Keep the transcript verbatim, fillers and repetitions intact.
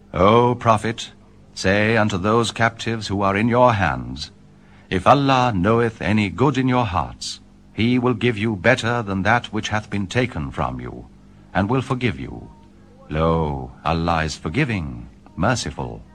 O Prophet, say unto those captives who are in your hands, If Allah knoweth any good in your hearts, He will give you better than that which hath been taken from you, and will forgive you. Lo, Allah is forgiving, merciful.